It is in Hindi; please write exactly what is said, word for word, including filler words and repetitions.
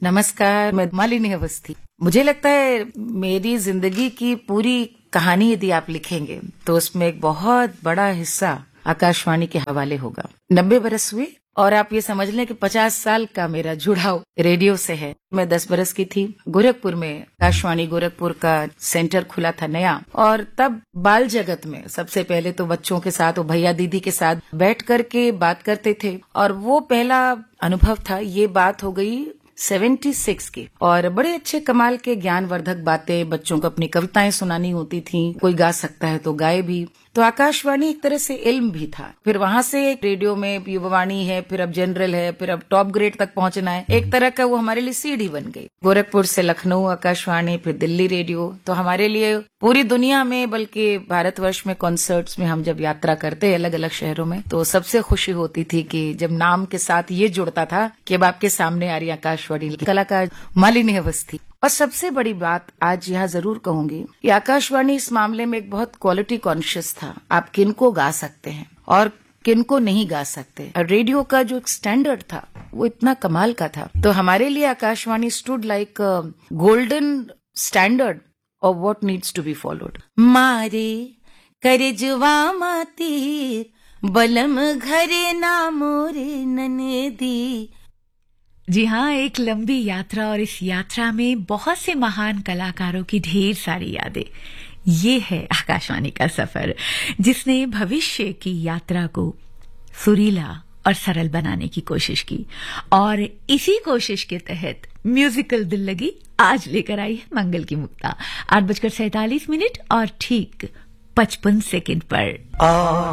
नमस्कार, मैं मालिनी अवस्थी। मुझे लगता है मेरी जिंदगी की पूरी कहानी यदि आप लिखेंगे तो उसमें एक बहुत बड़ा हिस्सा आकाशवाणी के हवाले होगा। नब्बे बरस हुए और आप ये समझ लें कि पचास साल का मेरा जुड़ाव रेडियो से है। मैं दस बरस की थी, गोरखपुर में आकाशवाणी गोरखपुर का सेंटर खुला था नया, और तब बाल जगत में सबसे पहले तो बच्चों के साथ, वो भैया दीदी के साथ बैठ करके बात करते थे, और वो पहला अनुभव था। ये बात हो गई छिहत्तर की, और बड़े अच्छे कमाल के ज्ञानवर्धक बातें, बच्चों को अपनी कविताएं सुनानी होती थी, कोई गा सकता है तो गाए भी। तो आकाशवाणी एक तरह से इल्म भी था। फिर वहां से रेडियो में युवावाणी है, फिर अब जनरल है, फिर अब टॉप ग्रेड तक पहुंचना है। एक तरह का वो हमारे लिए सीढ़ी बन गई। गोरखपुर से लखनऊ आकाशवाणी, फिर दिल्ली रेडियो। तो हमारे लिए पूरी दुनिया में, बल्कि भारतवर्ष में कॉन्सर्ट्स में हम जब यात्रा करते अलग अलग शहरों में, तो सबसे खुशी होती थी कि जब नाम के साथ ये जुड़ता था कि अब आपके सामने आ रही आकाशवाणी कलाकार मालिनी अवस्थी। और सबसे बड़ी बात आज यहाँ जरूर कहूंगी कि आकाशवाणी इस मामले में एक बहुत क्वालिटी कॉन्शियस था। आप किनको गा सकते हैं और किनको नहीं गा सकते। रेडियो का जो एक स्टैंडर्ड था वो इतना कमाल का था। तो हमारे लिए Akashvani stood like golden standard of what needs to be followed. मारे करजवा मातीर बलम घरे ना मोरे ननदी। जी हाँ, एक लंबी यात्रा, और इस यात्रा में बहुत से महान कलाकारों की ढेर सारी यादें। ये है आकाशवाणी का सफर, जिसने भविष्य की यात्रा को सुरीला और सरल बनाने की कोशिश की। और इसी कोशिश के तहत म्यूजिकल दिल लगी आज लेकर आई है मंगल की मुक्ता, आठ बजकर सैंतालीस मिनट और ठीक पचपन सेकंड पर।